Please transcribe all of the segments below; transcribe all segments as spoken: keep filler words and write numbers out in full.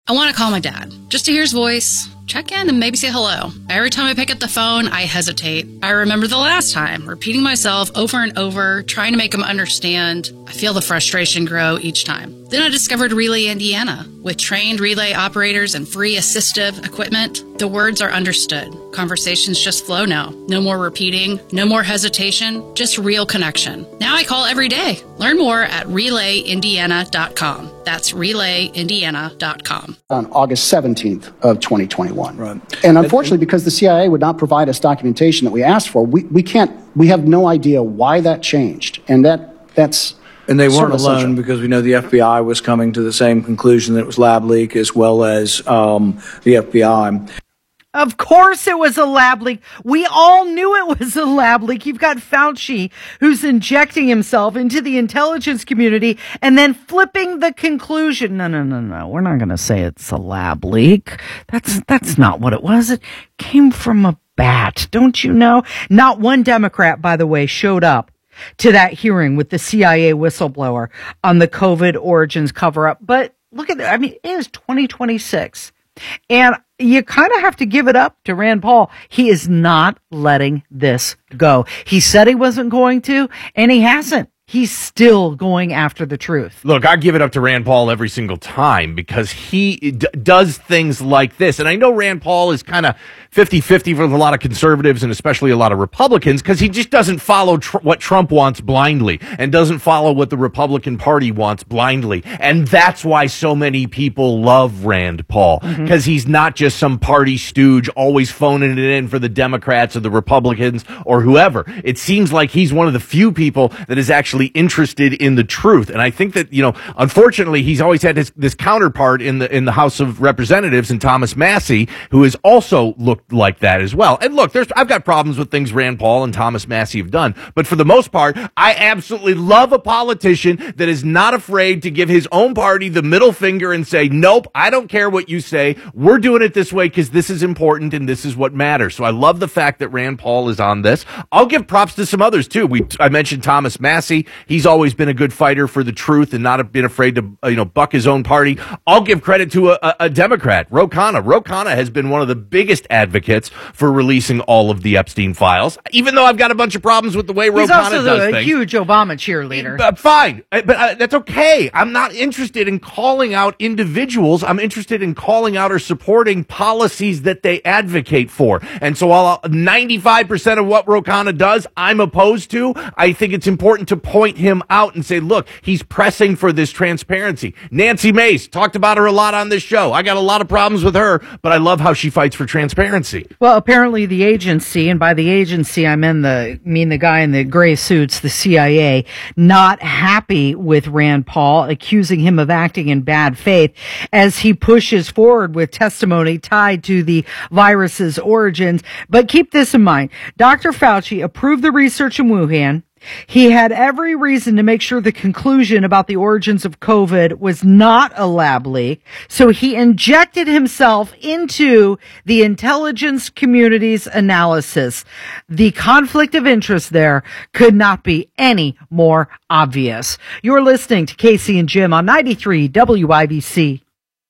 I want to call my dad, just to hear his voice, check in, and maybe say hello. Every time I pick up the phone, I hesitate. I remember the last time, repeating myself over and over, trying to make him understand. I feel the frustration grow each time. Then I discovered Relay Indiana. With trained relay operators and free assistive equipment, the words are understood. Conversations just flow now. No more repeating, no more hesitation, just real connection. Now I call every day. Learn more at relay indiana dot com. That's relay indiana dot com. On August seventeenth of twenty twenty-one. Right. And unfortunately, because the C I A would not provide us documentation that we asked for, we, we can't, we have no idea why that changed. And that that's... And they weren't alone, because we know the F B I was coming to the same conclusion that it was lab leak, as well as um, the F B I. Of course it was a lab leak. We all knew it was a lab leak. You've got Fauci, who's injecting himself into the intelligence community and then flipping the conclusion. No, no, no, no. We're not going to say it's a lab leak. That's, that's not what it was. It came from a bat. Don't you know? Not one Democrat, by the way, showed up to that hearing with the C I A whistleblower on the COVID origins cover-up. But look at that. I mean, it is twenty twenty-six. And you kind of have to give it up to Rand Paul. He is not letting this go. He said he wasn't going to, and he hasn't. He's still going after the truth. Look, I give it up to Rand Paul every single time, because he d- does things like this. And I know Rand Paul is kind of fifty-fifty with a lot of conservatives and especially a lot of Republicans, because he just doesn't follow tr- what Trump wants blindly and doesn't follow what the Republican Party wants blindly. And that's why so many people love Rand Paul, because mm-hmm. he's not just some party stooge always phoning it in for the Democrats or the Republicans or whoever. It seems like he's one of the few people that is actually interested in the truth. And I think that, you know, unfortunately, he's always had this, this counterpart in the in the House of Representatives, and Thomas Massie, who has also looked like that as well. And look, there's I've got problems with things Rand Paul and Thomas Massie have done, but for the most part, I absolutely love a politician that is not afraid to give his own party the middle finger and say, nope, I don't care what you say. We're doing it this way because this is important and this is what matters. So I love the fact that Rand Paul is on this. I'll give props to some others too. We I mentioned Thomas Massie. He's always been a good fighter for the truth and not been afraid to, you know, buck his own party. I'll give credit to a, a, a Democrat, Ro Khanna. Ro Khanna has been one of the biggest advocates for releasing all of the Epstein files, even though I've got a bunch of problems with the way Ro Khanna does things. He's also a huge Obama cheerleader. Uh, fine, but uh, that's okay. I'm not interested in calling out individuals. I'm interested in calling out or supporting policies that they advocate for. And so while ninety-five percent of what Ro Khanna does, I'm opposed to, I think it's important to point him out and say, look, he's pressing for this transparency. Nancy Mace, talked about her a lot on this show. I got a lot of problems with her, but I love how she fights for transparency. Well, apparently the agency, and by the agency I mean the mean the guy in the gray suits, the C I A, not happy with Rand Paul, accusing him of acting in bad faith as he pushes forward with testimony tied to the virus's origins. But keep this in mind. Doctor Fauci approved the research in Wuhan. He had every reason to make sure the conclusion about the origins of COVID was not a lab leak. So he injected himself into the intelligence community's analysis. The conflict of interest there could not be any more obvious. You're listening to Casey and Jim on ninety-three W I B C.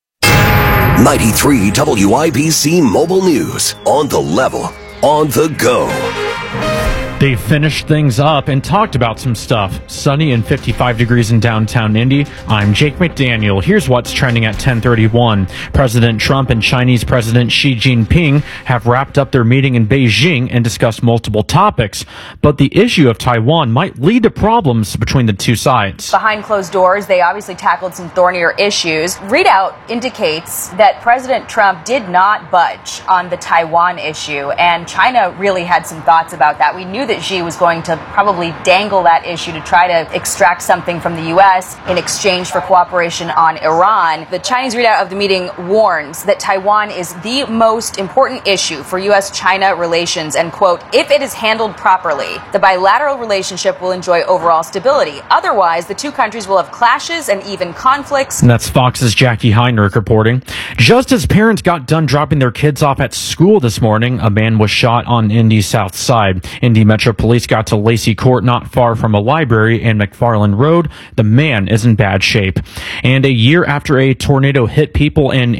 ninety-three W I B C Mobile News. On the level, on the go. They finished things up and talked about some stuff. Sunny and fifty-five degrees in downtown Indy. I'm Jake McDaniel. Here's what's trending at ten thirty-one. President Trump and Chinese President Xi Jinping have wrapped up their meeting in Beijing and discussed multiple topics. But the issue of Taiwan might lead to problems between the two sides. Behind closed doors, they obviously tackled some thornier issues. Readout indicates that President Trump did not budge on the Taiwan issue, and China really had some thoughts about that. We knew that that Xi was going to probably dangle that issue to try to extract something from the U S in exchange for cooperation on Iran. The Chinese readout of the meeting warns that Taiwan is the most important issue for U S China relations and, quote, if it is handled properly, the bilateral relationship will enjoy overall stability. Otherwise, the two countries will have clashes and even conflicts. And that's Fox's Jackie Heinrich reporting. Just as parents got done dropping their kids off at school this morning, a man was shot on Indy's south side. Indy Metro Police got to Lacey Court, not far from a library, and McFarland Road. The man is in bad shape. And a year after a tornado hit people in